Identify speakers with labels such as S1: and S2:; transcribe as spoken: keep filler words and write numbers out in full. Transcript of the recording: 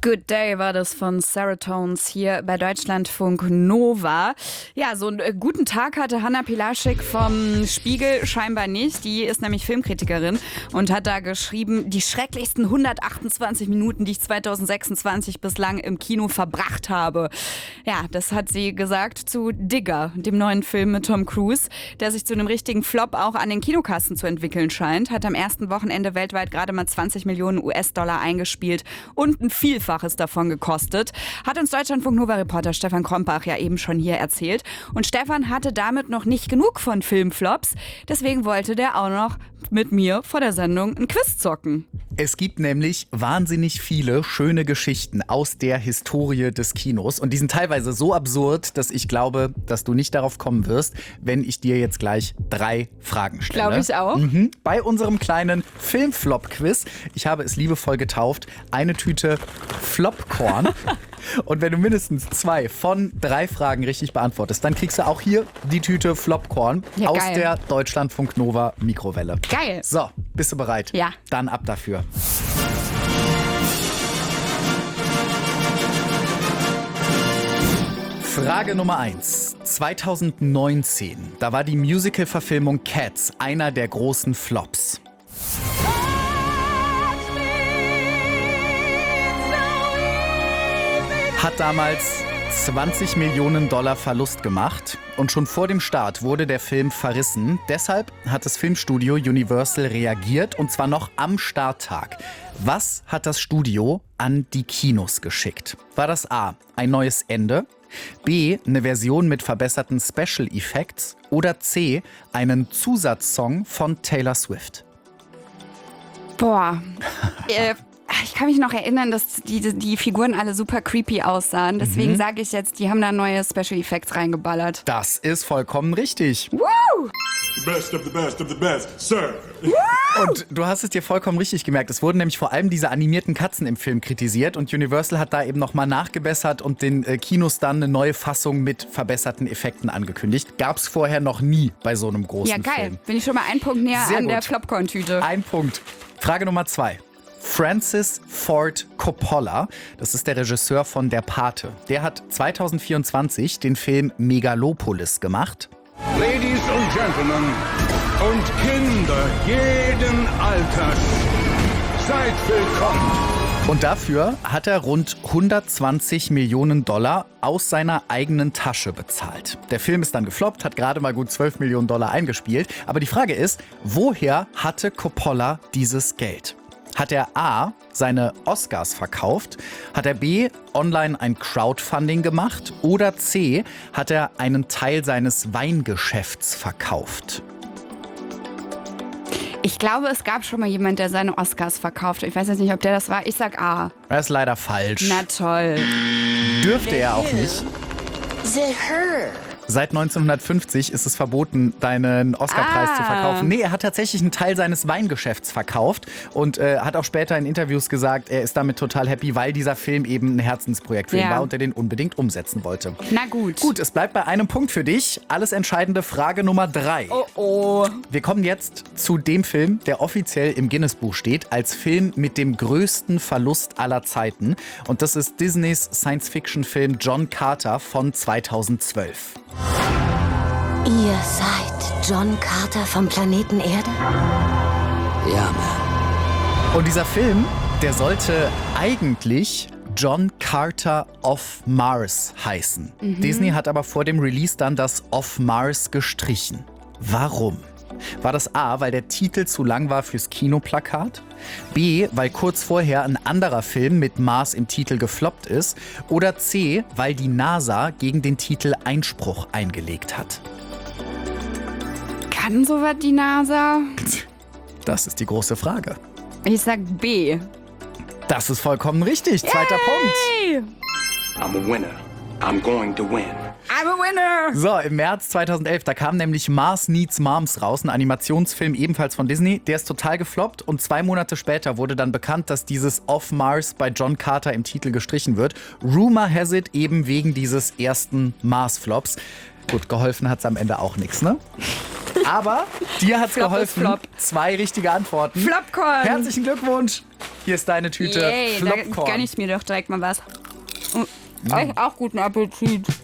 S1: Good Day war das von Saratones hier bei Deutschlandfunk Nova. Ja, so einen äh, guten Tag hatte Hanna Pilaschek vom Spiegel scheinbar nicht. Die ist nämlich Filmkritikerin und hat da geschrieben, die schrecklichsten hundertachtundzwanzig Minuten, die ich zweitausendsechsundzwanzig bislang im Kino verbracht habe. Ja, das hat sie gesagt zu Digger, dem neuen Film mit Tom Cruise, der sich zu einem richtigen Flop auch an den Kinokassen zu entwickeln scheint. Hat am ersten Wochenende weltweit gerade mal zwanzig Millionen U S-Dollar eingespielt und ein Vielfaches davon gekostet. Hat uns Deutschlandfunk-Nova-Reporter Stefan Krombach ja eben schon hier erzählt. Und Stefan hatte damit noch nicht genug von Filmflops. Deswegen wollte der auch noch mit mir vor der Sendung ein Quiz zocken.
S2: Es gibt nämlich wahnsinnig viele schöne Geschichten aus der Historie des Kinos. Und die sind teilweise so absurd, dass ich glaube, dass du nicht darauf kommen wirst, wenn ich dir jetzt gleich drei Fragen stelle.
S1: Glaube ich auch.
S2: Mhm. Bei unserem kleinen Filmflop-Quiz, ich habe es liebevoll getauft, eine Tüte Flopcorn. Und wenn du mindestens zwei von drei Fragen richtig beantwortest, dann kriegst du auch hier die Tüte Flopcorn
S1: Ja,
S2: aus
S1: geil.
S2: der Deutschlandfunk Nova Mikrowelle.
S1: Geil.
S2: So, bist du bereit?
S1: Ja.
S2: Dann ab dafür. Frage Nummer eins. zweitausendneunzehn, da war die Musical-Verfilmung Cats einer der großen Flops. Hat damals zwanzig Millionen Dollar Verlust gemacht und schon vor dem Start wurde der Film verrissen. Deshalb hat das Filmstudio Universal reagiert und zwar noch am Starttag. Was hat das Studio an die Kinos geschickt? War das A, ein neues Ende, B, eine Version mit verbesserten Special Effects oder C, einen Zusatzsong von Taylor Swift?
S1: Boah. äh, ich kann mich noch erinnern, dass die, die Figuren alle super creepy aussahen. Deswegen
S2: Mhm.
S1: sage ich jetzt, die haben da neue Special Effects reingeballert.
S2: Das ist vollkommen richtig.
S1: Woo!
S3: Best of the best of the best, Sir.
S2: Und du hast es dir vollkommen richtig gemerkt. Es wurden nämlich vor allem diese animierten Katzen im Film kritisiert und Universal hat da eben nochmal nachgebessert und den äh, Kinos dann eine neue Fassung mit verbesserten Effekten angekündigt. Gab es vorher noch nie bei so einem großen
S1: Ja, geil.
S2: Film.
S1: Bin ich schon mal einen Punkt näher
S2: Sehr
S1: an
S2: gut.
S1: der Flopcorn-Tüte.
S2: Ein Punkt. Frage Nummer zwei. Francis Ford Coppola, das ist der Regisseur von Der Pate. Der hat zweitausendvierundzwanzig den Film Megalopolis gemacht.
S4: Ladies und Gentlemen und Kinder jeden Alters, seid willkommen.
S2: Und dafür hat er rund hundertzwanzig Millionen Dollar aus seiner eigenen Tasche bezahlt. Der Film ist dann gefloppt, hat gerade mal gut zwölf Millionen Dollar eingespielt. Aber die Frage ist, woher hatte Coppola dieses Geld? Hat er A, seine Oscars verkauft? Hat er B, online ein Crowdfunding gemacht? Oder C, hat er einen Teil seines Weingeschäfts verkauft?
S1: Ich glaube, es gab schon mal jemand, der seine Oscars verkauft. Ich weiß jetzt nicht, ob der das war. Ich sag A.
S2: Das ist leider falsch.
S1: Na toll.
S2: Dürfte er auch nicht.
S5: The her.
S2: Seit neunzehnhundertfünfzig ist es verboten, deinen Oscarpreis
S1: Ah.
S2: zu verkaufen. Nee, er hat tatsächlich einen Teil seines Weingeschäfts verkauft und äh, hat auch später in Interviews gesagt, er ist damit total happy, weil dieser Film eben ein Herzensprojekt für ihn
S1: Ja.
S2: war und er den unbedingt umsetzen wollte.
S1: Na gut.
S2: Gut, es bleibt bei einem Punkt für dich. Alles entscheidende Frage Nummer drei.
S1: Oh oh.
S2: Wir kommen jetzt zu dem Film, der offiziell im Guinness-Buch steht, als Film mit dem größten Verlust aller Zeiten. Und das ist Disneys Science-Fiction-Film John Carter von zweitausendzwölf.
S5: Ihr seid John Carter vom Planeten Erde?
S6: Ja, Mann.
S2: Und dieser Film, der sollte eigentlich John Carter of Mars heißen. Disney hat aber vor dem Release dann das of Mars gestrichen. Warum? War das A, weil der Titel zu lang war fürs Kinoplakat? B, weil kurz vorher ein anderer Film mit Mars im Titel gefloppt ist? Oder C, weil die NASA gegen den Titel Einspruch eingelegt hat?
S1: Kann sowas die NASA?
S2: Das ist die große Frage.
S1: Ich sag B.
S2: Das ist vollkommen richtig. Zweiter Punkt.
S1: Hey,
S4: I'm a winner. I'm going to win.
S1: I'm a winner.
S2: So, im März zweitausendelf, da kam nämlich Mars Needs Moms raus, ein Animationsfilm ebenfalls von Disney. Der ist total gefloppt und zwei Monate später wurde dann bekannt, dass dieses Of Mars bei John Carter im Titel gestrichen wird. Rumor has it eben wegen dieses ersten Mars-Flops. Gut, geholfen hat's am Ende auch nichts, ne? Aber dir hat's
S1: Flop ist
S2: geholfen.
S1: Flop.
S2: Zwei richtige Antworten.
S1: Flopcorn.
S2: Herzlichen Glückwunsch. Hier ist deine Tüte
S1: Yay, da
S2: Flopcorn.
S1: gönn ich mir doch direkt mal was. Und euch auch guten Appetit.